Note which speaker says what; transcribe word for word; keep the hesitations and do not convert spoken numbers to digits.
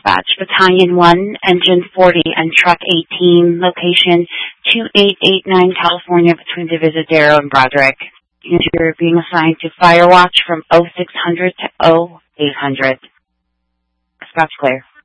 Speaker 1: dispatch. Battalion one, Engine forty, and Truck eighteen, location two eight eight nine California between Divisadero and Broderick. And you're being assigned to Firewatch from oh six hundred to oh eight hundred. Dispatch clear.